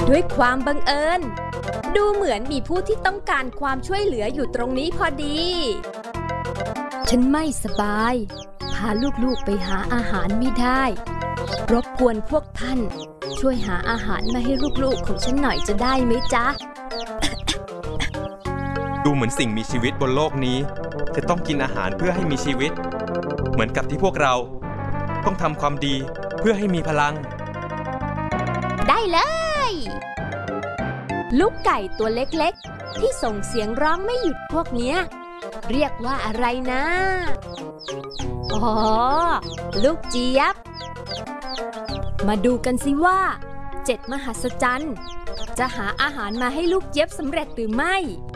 ด้วยความบังเอิญดูเหมือนมีผู้ที่ต้องการความช่วยเหลืออยู่ตรงนี้พอดีฉันไม่สบายพาลูกๆไปหาอาหารไม่ได้รบกวนพวกท่านช่วยหาอาหารมาให้ลูกๆของฉันหน่อยจะได้ไหมจ๊ะดูเหมือนสิ่งมีชีวิตบนโลกนี้จะต้องกินอาหารเพื่อให้มีชีวิตเหมือนกับที่พวกเราต้องทำความดีเพื่อให้มีพลังได้เลยลูกไก่ตัวเล็กๆที่ส่งเสียงร้องไม่หยุดพวกเนี้ยเรียกว่าอะไรนะอ๋อลูกเจี๊ยบมาดูกันสิว่า7 มหัศจรรย์จะหาอาหารมาให้ลูกเจี๊ยบสำเร็จหรือไม่